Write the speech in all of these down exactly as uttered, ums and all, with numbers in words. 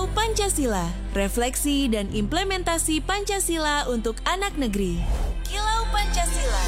Pancasila, refleksi dan implementasi Pancasila untuk anak negeri. Kilau Pancasila.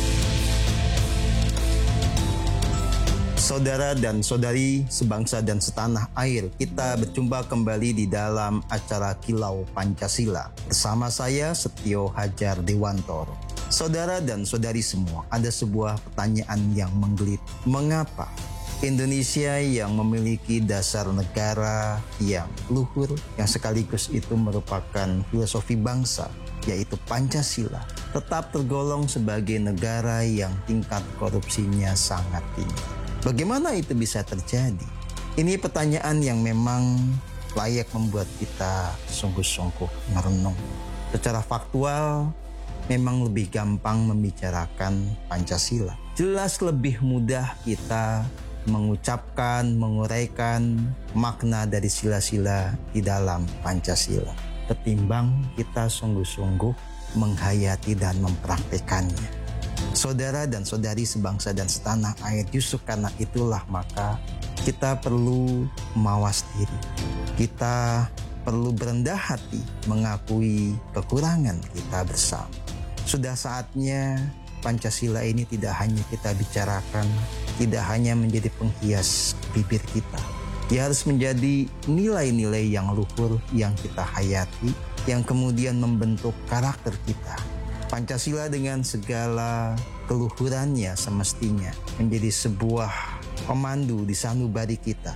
Saudara dan saudari sebangsa dan setanah air, kita berjumpa kembali di dalam acara Kilau Pancasila. Bersama saya Setio Hajar Dewantoro. Saudara dan saudari semua, ada sebuah pertanyaan yang menggeliat. Mengapa Indonesia yang memiliki dasar negara yang luhur, yang sekaligus itu merupakan filosofi bangsa, yaitu Pancasila, tetap tergolong sebagai negara yang tingkat korupsinya sangat tinggi? Bagaimana itu bisa terjadi? Ini pertanyaan yang memang layak membuat kita sungguh-sungguh merenung. Secara faktual, memang lebih gampang membicarakan Pancasila. Jelas lebih mudah kita mengucapkan, menguraikan makna dari sila-sila di dalam Pancasila, ketimbang kita sungguh-sungguh menghayati dan mempraktekannya. Saudara dan saudari sebangsa dan setanah air, justru karena itulah maka kita perlu mawas diri. Kita perlu berendah hati mengakui kekurangan kita bersama. Sudah saatnya Pancasila ini tidak hanya kita bicarakan, tidak hanya menjadi penghias bibir kita. Dia harus menjadi nilai-nilai yang luhur yang kita hayati, yang kemudian membentuk karakter kita. Pancasila dengan segala keluhurannya semestinya menjadi sebuah pemandu di sanubari kita.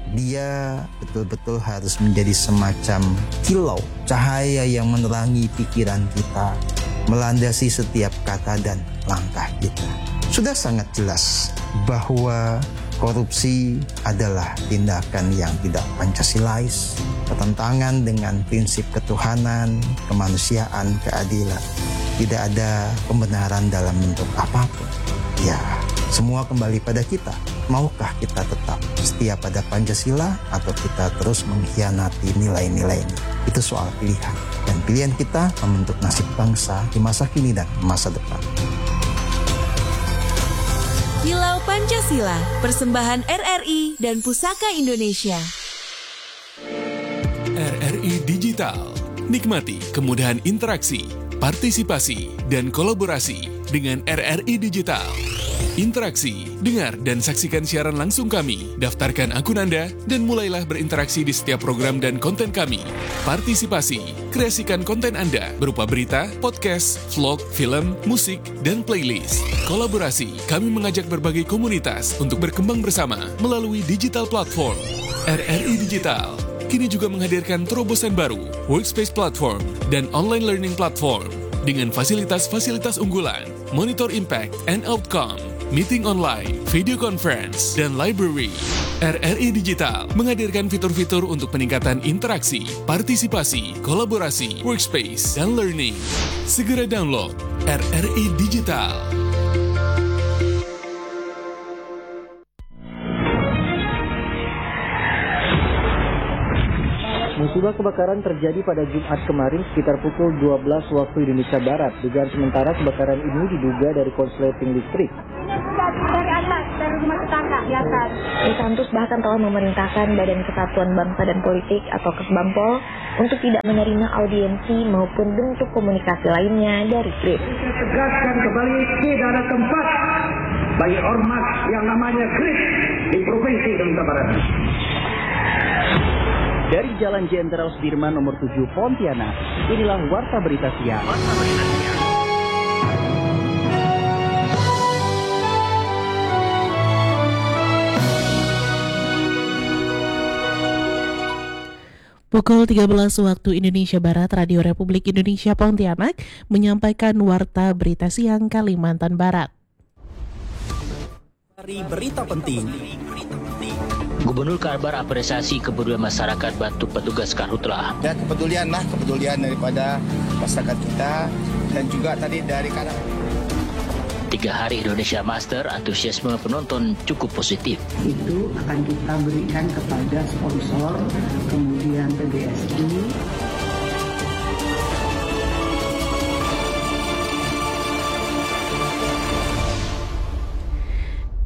Dia betul-betul harus menjadi semacam kilau, cahaya yang menerangi pikiran kita, melandasi setiap kata dan langkah kita. Sudah sangat jelas bahwa korupsi adalah tindakan yang tidak Pancasilais, bertentangan dengan prinsip ketuhanan, kemanusiaan, keadilan. Tidak ada pembenaran dalam bentuk apapun. Ya, semua kembali pada kita. Maukah kita tetap setia pada Pancasila atau kita terus mengkhianati nilai-nilai ini? Itu soal pilihan. Dan pilihan kita membentuk nasib bangsa di masa kini dan masa depan. Kilau Pancasila, persembahan R R I dan Pusaka Indonesia. R R I Digital, nikmati kemudahan interaksi, partisipasi, dan kolaborasi dengan R R I Digital. Interaksi, dengar dan saksikan siaran langsung kami, daftarkan akun Anda, dan mulailah berinteraksi di setiap program dan konten kami. Partisipasi, kreasikan konten Anda berupa berita, podcast, vlog, film, musik, dan playlist. Kolaborasi, kami mengajak berbagai komunitas untuk berkembang bersama melalui digital platform. R R I Digital kini juga menghadirkan terobosan baru, workspace platform, dan online learning platform dengan fasilitas-fasilitas unggulan, monitor impact and outcome, meeting online, video conference, dan library. R R I Digital menghadirkan fitur-fitur untuk peningkatan interaksi, partisipasi, kolaborasi, workspace, dan learning. Segera download R R I Digital. Musibah kebakaran terjadi pada Jumat kemarin sekitar pukul dua belas waktu Indonesia Barat. Dugaan sementara kebakaran ini diduga dari konsleting listrik. Dari atas, dari rumah tetangga di atas. Santus bahkan telah memerintahkan Badan Kesatuan Bangsa dan Politik atau Kesbangpol untuk tidak menerima audiensi maupun bentuk komunikasi lainnya dari G R I P. Tegaskan kembali tidak ada tempat bagi ormas yang namanya G R I P di Provinsi Sumatera Barat. Dari Jalan Jenderal Sudirman nomor tujuh Pontianak, inilah Warta Berita Siang. Warta Berita Siang. Pukul tiga belas waktu Indonesia Barat, Radio Republik Indonesia Pontianak menyampaikan Warta Berita Siang Kalimantan Barat. Dari berita penting. Gubernur Kalbar apresiasi kepedulian masyarakat bantu petugas Karhutla. Dan kepedulianlah kepedulian daripada masyarakat kita dan juga tadi dari kanan. Tiga hari Indonesia Master, antusiasme penonton cukup positif. Itu akan kita berikan kepada sponsor, kemudian P B S I.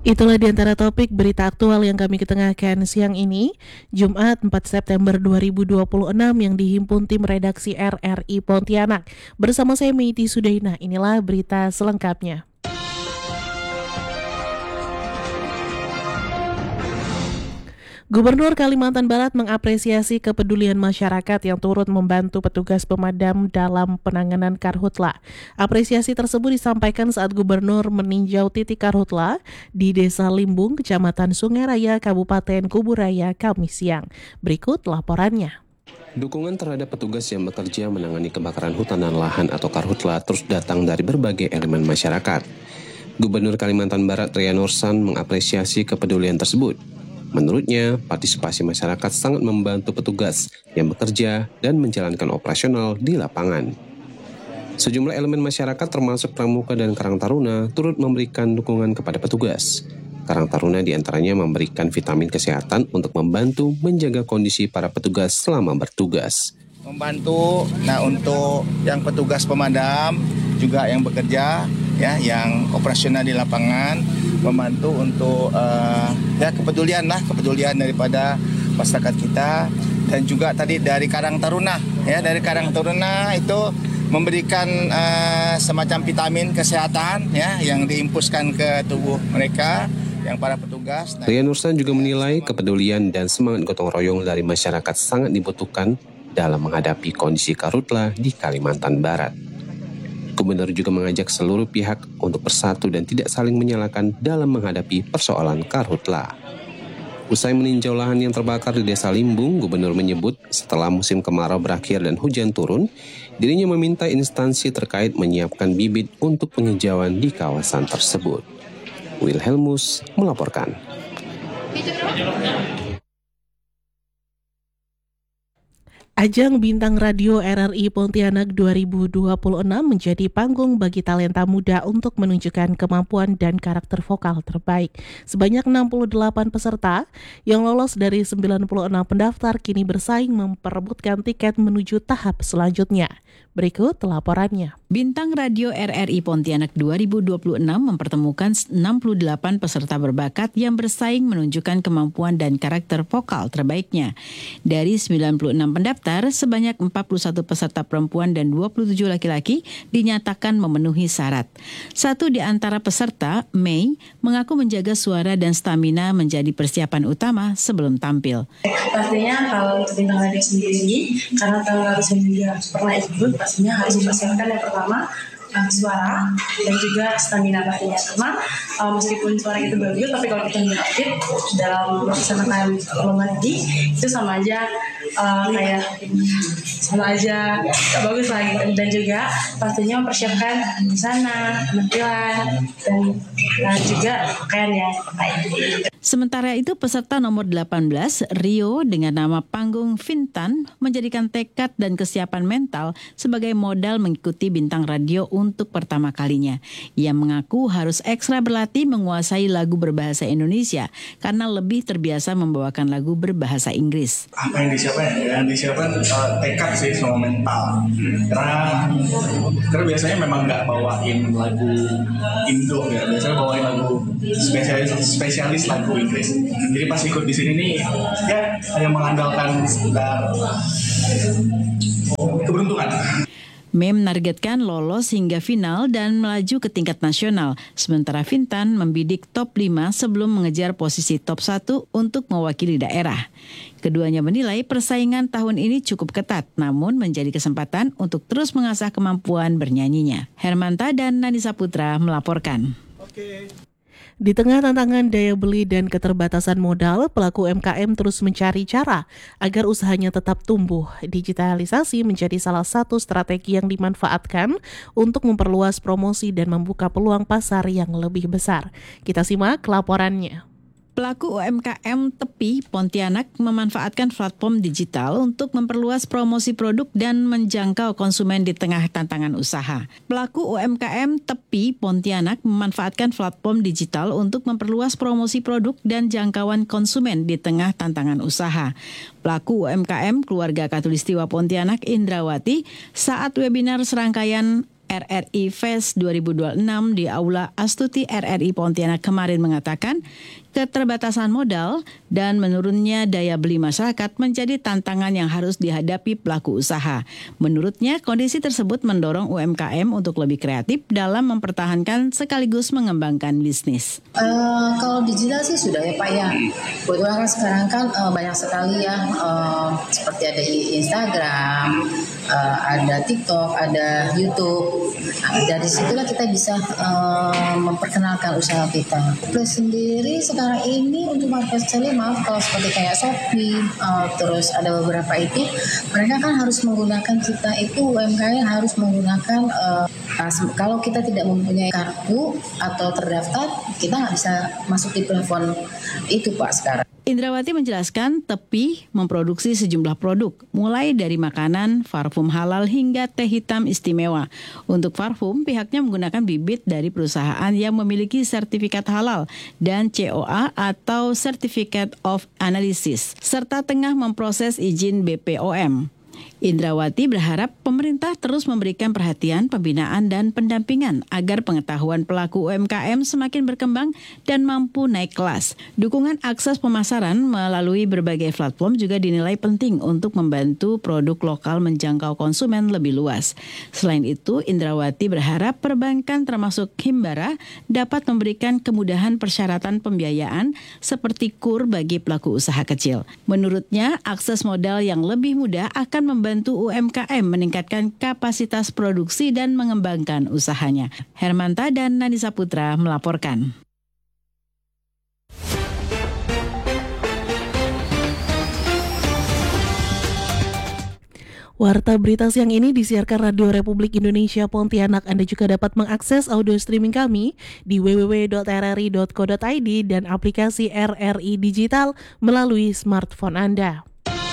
Itulah di antara topik berita aktual yang kami ketengahkan siang ini, Jumat empat September dua ribu dua puluh enam yang dihimpun tim redaksi R R I Pontianak. Bersama saya Meiti Sudaina, inilah berita selengkapnya. Gubernur Kalimantan Barat mengapresiasi kepedulian masyarakat yang turut membantu petugas pemadam dalam penanganan karhutla. Apresiasi tersebut disampaikan saat Gubernur meninjau titik karhutla di Desa Limbung, Kecamatan Sungai Raya, Kabupaten Kuburaya, Kamis siang. Berikut laporannya. Dukungan terhadap petugas yang bekerja menangani kebakaran hutan dan lahan atau karhutla terus datang dari berbagai elemen masyarakat. Gubernur Kalimantan Barat Ria Nursan mengapresiasi kepedulian tersebut. Menurutnya, partisipasi masyarakat sangat membantu petugas yang bekerja dan menjalankan operasional di lapangan. Sejumlah elemen masyarakat termasuk Pramuka dan Karang Taruna turut memberikan dukungan kepada petugas. Karang Taruna diantaranya memberikan vitamin kesehatan untuk membantu menjaga kondisi para petugas selama bertugas. Membantu, nah untuk yang petugas pemadam juga yang bekerja, ya, yang operasional di lapangan, membantu untuk uh, ya kepedulian lah, kepedulian daripada masyarakat kita, dan juga tadi dari Karang Taruna, ya dari Karang Taruna itu memberikan uh, semacam vitamin kesehatan, ya, yang diimpuskan ke tubuh mereka, yang para petugas. Nah, Ria Nursan juga menilai kepedulian dan semangat gotong royong dari masyarakat sangat dibutuhkan dalam menghadapi kondisi karhutla di Kalimantan Barat. Gubernur juga mengajak seluruh pihak untuk bersatu dan tidak saling menyalahkan dalam menghadapi persoalan karhutla. Usai meninjau lahan yang terbakar di Desa Limbung, Gubernur menyebut setelah musim kemarau berakhir dan hujan turun, dirinya meminta instansi terkait menyiapkan bibit untuk penghijauan di kawasan tersebut. Wilhelmus melaporkan. Ajang Bintang Radio R R I Pontianak dua ribu dua puluh enam menjadi panggung bagi talenta muda untuk menunjukkan kemampuan dan karakter vokal terbaik. Sebanyak enam puluh delapan peserta yang lolos dari sembilan puluh enam pendaftar kini bersaing memperebutkan tiket menuju tahap selanjutnya. Berikut laporannya. Bintang Radio R R I Pontianak dua ribu dua puluh enam mempertemukan enam puluh delapan peserta berbakat yang bersaing menunjukkan kemampuan dan karakter vokal terbaiknya. Dari sembilan puluh enam pendaftar, sebanyak empat puluh satu peserta perempuan dan dua puluh tujuh laki-laki dinyatakan memenuhi syarat. Satu di antara peserta, Mei, mengaku menjaga suara dan stamina menjadi persiapan utama sebelum tampil. Pastinya kalau untuk Bintang Radio sendiri, karena tahun lalu saya juga pernah ikut, pastinya harus mempersiapkan yang pertama uh, suara dan juga stamina pastinya. Karena uh, meskipun suara itu bagus, tapi kalau kita nggak fit dalam pelaksanaan perlombaan ini, itu sama aja uh, kayak sama aja gak bagus lagi. Dan juga pastinya mempersiapkan busana, penampilan, dan uh, juga pakaian yang baik. Sementara itu peserta nomor delapan belas, Rio, dengan nama panggung Vintan, menjadikan tekad dan kesiapan mental sebagai modal mengikuti Bintang Radio untuk pertama kalinya. Ia mengaku harus ekstra berlatih menguasai lagu berbahasa Indonesia karena lebih terbiasa membawakan lagu berbahasa Inggris. Apa yang disiapkan? Yang disiapkan uh, tekad sih sama mental. Karena, karena biasanya memang nggak bawain lagu Indo ya, biasanya bawain lagu spesialis, spesialis lagu Inggris. Jadi pas ikut di sini nih, ya hanya mengandalkan sekedar keberuntungan. Mei menargetkan lolos hingga final dan melaju ke tingkat nasional, sementara Vintan membidik top lima sebelum mengejar posisi top satu untuk mewakili daerah. Keduanya menilai persaingan tahun ini cukup ketat, namun menjadi kesempatan untuk terus mengasah kemampuan bernyanyinya. Hermanta dan Nanisa Putra melaporkan. Oke. Di tengah tantangan daya beli dan keterbatasan modal, pelaku U M K M terus mencari cara agar usahanya tetap tumbuh. Digitalisasi menjadi salah satu strategi yang dimanfaatkan untuk memperluas promosi dan membuka peluang pasar yang lebih besar. Kita simak laporannya. Pelaku U M K M Tepi Pontianak memanfaatkan platform digital untuk memperluas promosi produk dan menjangkau konsumen di tengah tantangan usaha. Pelaku U M K M Tepi Pontianak memanfaatkan platform digital untuk memperluas promosi produk dan jangkauan konsumen di tengah tantangan usaha. Pelaku U M K M Keluarga Katulistiwa Pontianak Indrawati saat webinar serangkaian R R I Fest dua ribu dua puluh enam di Aula Astuti R R I Pontianak kemarin mengatakan keterbatasan modal dan menurunnya daya beli masyarakat menjadi tantangan yang harus dihadapi pelaku usaha. Menurutnya, kondisi tersebut mendorong U M K M untuk lebih kreatif dalam mempertahankan sekaligus mengembangkan bisnis. Uh, kalau digital sih sudah ya Pak ya. Kebetulan kan sekarang kan uh, banyak sekali ya, uh, seperti ada Instagram, uh, ada TikTok, ada YouTube. Nah, dari situlah kita bisa uh, memperkenalkan usaha kita. Plus sendiri sekarang ini untuk marketplace, maaf kalau seperti kayak Shopee, uh, terus ada beberapa itu, mereka kan harus menggunakan kita itu U M K M harus menggunakan uh, kalau kita tidak mempunyai kartu atau terdaftar, kita nggak bisa masuk di platform itu Pak sekarang. Indrawati menjelaskan Tepi memproduksi sejumlah produk, mulai dari makanan, parfum halal hingga teh hitam istimewa. Untuk parfum, pihaknya menggunakan bibit dari perusahaan yang memiliki sertifikat halal dan C O A atau Certificate of Analysis, serta tengah memproses izin B P O M. Indrawati berharap pemerintah terus memberikan perhatian, pembinaan, dan pendampingan agar pengetahuan pelaku U M K M semakin berkembang dan mampu naik kelas. Dukungan akses pemasaran melalui berbagai platform juga dinilai penting untuk membantu produk lokal menjangkau konsumen lebih luas. Selain itu, Indrawati berharap perbankan termasuk Himbara dapat memberikan kemudahan persyaratan pembiayaan seperti kur bagi pelaku usaha kecil. Menurutnya, akses modal yang lebih mudah akan membantu Bantu U M K M meningkatkan kapasitas produksi dan mengembangkan usahanya. Hermanta dan Nanisa Putra melaporkan. Warta berita siang ini disiarkan Radio Republik Indonesia Pontianak. Anda juga dapat mengakses audio streaming kami di w w w dot r r i dot co dot i d dan aplikasi R R I Digital melalui smartphone Anda.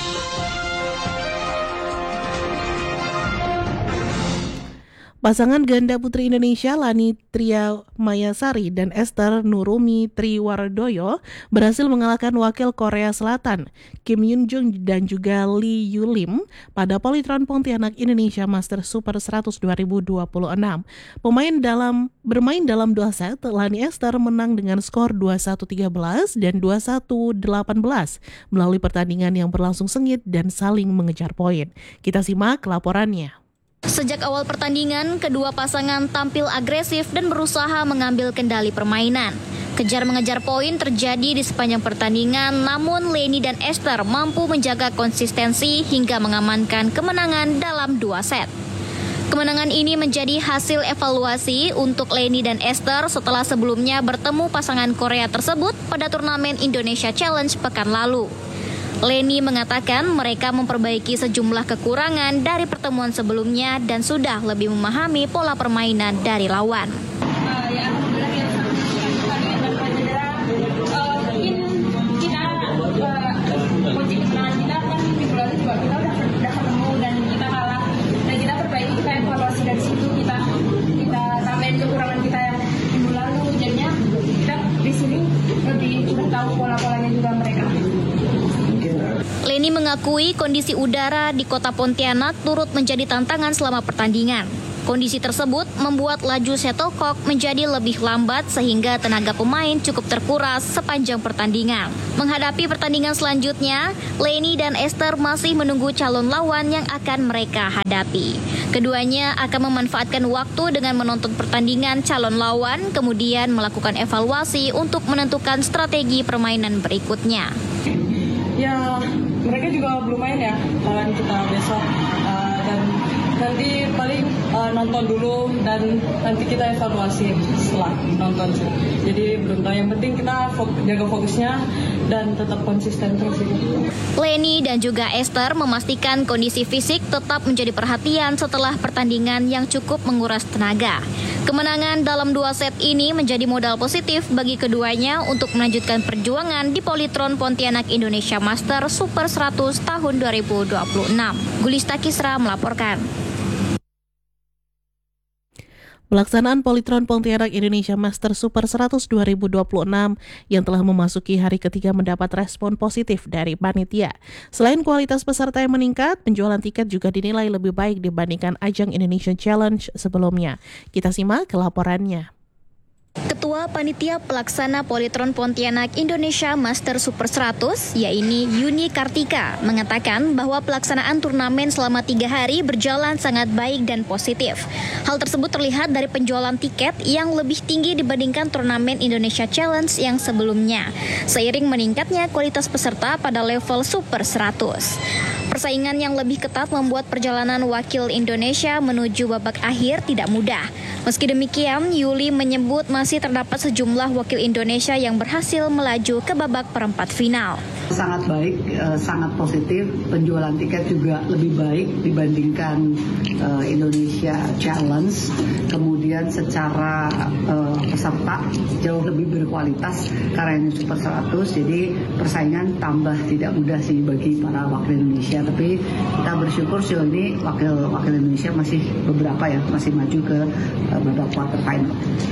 Pasangan ganda putri Indonesia Lani Tria Mayasari dan Esther Nurumi Triwardoyo berhasil mengalahkan wakil Korea Selatan Kim Yoon Jung dan juga Lee Yu Lim pada Polytron Pontianak Indonesia Master Super seratus dua ribu dua puluh enam. Pemain dalam bermain dalam dua set, Lani Esther menang dengan skor dua puluh satu tiga belas dan dua puluh satu delapan belas melalui pertandingan yang berlangsung sengit dan saling mengejar poin. Kita simak laporannya. Sejak awal pertandingan, kedua pasangan tampil agresif dan berusaha mengambil kendali permainan. Kejar-mengejar poin terjadi di sepanjang pertandingan, namun Leni dan Esther mampu menjaga konsistensi hingga mengamankan kemenangan dalam dua set. Kemenangan ini menjadi hasil evaluasi untuk Leni dan Esther setelah sebelumnya bertemu pasangan Korea tersebut pada turnamen Indonesia Challenge pekan lalu. Leni mengatakan mereka memperbaiki sejumlah kekurangan dari pertemuan sebelumnya dan sudah lebih memahami pola permainan dari lawan. Uh, ya, alhamdulillah yang pertandingan tanpa cedera. Uh, mungkin kita uh, kunci kemenangan kita kan di bulan juga kita udah udah ketemu dan kita kalah dan kita perbaiki, kita evaluasi dari situ, kita kita tambahin kekurangan kita yang minggu lalu, jadinya kita di sini lebih udah tahu pola-polanya juga mereka. Leni mengakui kondisi udara di kota Pontianak turut menjadi tantangan selama pertandingan. Kondisi tersebut membuat laju shuttlecock menjadi lebih lambat sehingga tenaga pemain cukup terkuras sepanjang pertandingan. Menghadapi pertandingan selanjutnya, Leni dan Esther masih menunggu calon lawan yang akan mereka hadapi. Keduanya akan memanfaatkan waktu dengan menonton pertandingan calon lawan, kemudian melakukan evaluasi untuk menentukan strategi permainan berikutnya. Ya, mereka juga belum main ya lawan kita besok, uh, dan nanti paling uh, nonton dulu dan nanti kita evaluasi setelah nonton sih. Jadi belum tahu, yang penting kita fok- jaga fokusnya dan tetap konsisten terus. Leni dan juga Esther memastikan kondisi fisik tetap menjadi perhatian setelah pertandingan yang cukup menguras tenaga. Kemenangan dalam dua set ini menjadi modal positif bagi keduanya untuk melanjutkan perjuangan di Polytron Pontianak Indonesia Master Super seratus tahun dua ribu dua puluh enam. Gulista Kisra melaporkan. Pelaksanaan Polytron Pontianak Indonesia Master Super seratus dua ribu dua puluh enam yang telah memasuki hari ketiga mendapat respon positif dari panitia. Selain kualitas peserta yang meningkat, penjualan tiket juga dinilai lebih baik dibandingkan ajang Indonesian Challenge sebelumnya. Kita simak laporannya. Ketua Panitia Pelaksana Polytron Pontianak Indonesia Master Super seratus, yaitu Yuni Kartika, mengatakan bahwa pelaksanaan turnamen selama tiga hari berjalan sangat baik dan positif. Hal tersebut terlihat dari penjualan tiket yang lebih tinggi dibandingkan turnamen Indonesia Challenge yang sebelumnya, seiring meningkatnya kualitas peserta pada level Super seratus. Persaingan yang lebih ketat membuat perjalanan wakil Indonesia menuju babak akhir tidak mudah. Meski demikian, Yuli menyebut masih terdapat sejumlah wakil Indonesia yang berhasil melaju ke babak perempat final. Sangat baik, sangat positif. Penjualan tiket juga lebih baik dibandingkan Indonesia Challenge. Kemudian secara peserta jauh lebih berkualitas karena ini Super seratus. Jadi persaingan tambah tidak mudah sih bagi para wakil Indonesia. Tapi kita bersyukur sejauh ini wakil wakil Indonesia masih beberapa ya masih maju ke babak quarter final.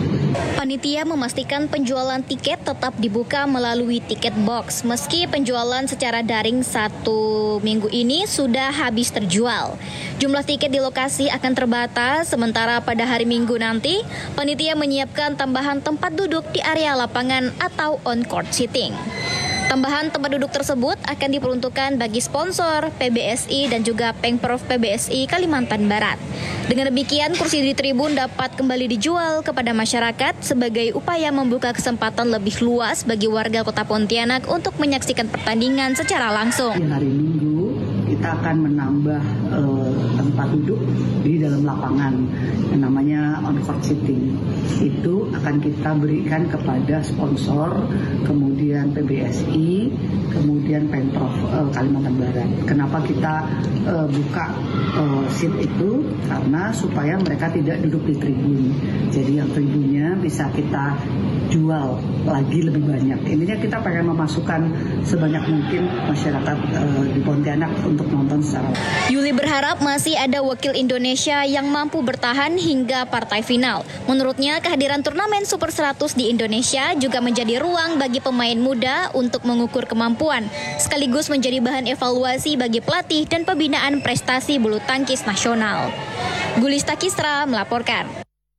Panitia memastikan penjualan tiket tetap dibuka melalui tiket box meski penjualan secara daring satu minggu ini sudah habis terjual. Jumlah tiket di lokasi akan terbatas, sementara pada hari Minggu nanti panitia menyiapkan tambahan tempat duduk di area lapangan atau on-court seating. Tambahan tempat duduk tersebut akan diperuntukkan bagi sponsor, P B S I dan juga Pengprov P B S I Kalimantan Barat. Dengan demikian, kursi di tribun dapat kembali dijual kepada masyarakat sebagai upaya membuka kesempatan lebih luas bagi warga Kota Pontianak untuk menyaksikan pertandingan secara langsung. Di hari Minggu kita akan menambah uh, tempat duduk di dalam lapangan yang namanya on-court seating. Itu akan kita berikan kepada sponsor, kemudian P B S I, kemudian Pemprov uh, Kalimantan Barat. Kenapa kita uh, buka uh, seat itu? Karena supaya mereka tidak duduk di tribun. Jadi yang tribunnya bisa kita jual lagi lebih banyak. Intinya kita pengen memasukkan sebanyak mungkin masyarakat uh, di Pontianak untuk nonton secara. Yuli berharap masih ada wakil Indonesia yang mampu bertahan hingga partai final. Menurutnya, kehadiran turnamen Super seratus di Indonesia juga menjadi ruang bagi pemain muda untuk mengukur kemampuan, sekaligus menjadi bahan evaluasi bagi pelatih dan pembinaan prestasi bulu tangkis nasional. Gulista Kisra melaporkan.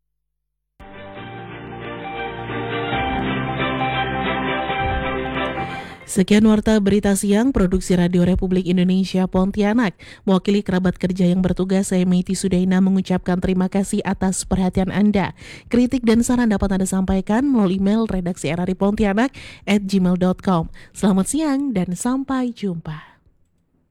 Sekian warta berita siang Produksi Radio Republik Indonesia Pontianak. Mewakili kerabat kerja yang bertugas, saya Meiti Sudaina mengucapkan terima kasih atas perhatian Anda. Kritik dan saran dapat Anda sampaikan melalui email redaksi r r i pontianak at gmail dot com. Selamat siang dan sampai jumpa.